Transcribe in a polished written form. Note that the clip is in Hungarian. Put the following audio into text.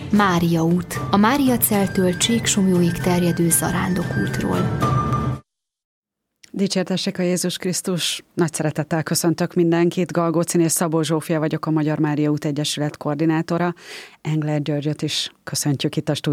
Mária út, a Mária Celtől Csíksomlyóig terjedő zarándokútról. Dicsértessék a Jézus Krisztus! Nagy szeretettel köszöntök mindenkit. Galgócin és Szabó Zsófia vagyok, a Magyar Mária Út Egyesület koordinátora. Engler Györgyöt is köszöntjük itt a stúdióban.